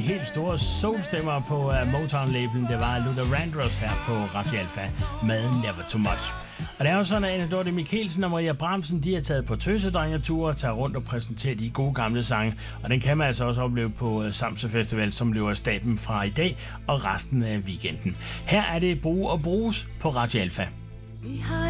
helt store soulstemmer på Motown-labelen. Det var Luther Vandross her på Radio Alfa med Never Too Much. Og det er jo sådan, at Anne Dorthe Michelsen og Maria Bramsen, de har taget på tøsedrengeture og tager rundt og præsenterer de gode gamle sange. Og den kan man altså også opleve på Samsø Festival, som løber af staben fra i dag og resten af weekenden. Her er det Brug og Bruges på Radio Alfa. Vi har